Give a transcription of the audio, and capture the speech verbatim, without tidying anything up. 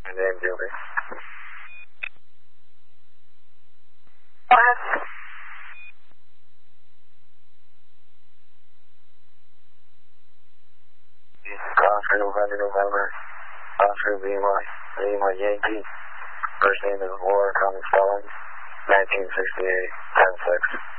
My name, Gilby. What? Oscar, November, November. Oscar, Lima, Lima, Yankee. First name is Laura, common spelling. nineteen sixty-eight, ten six.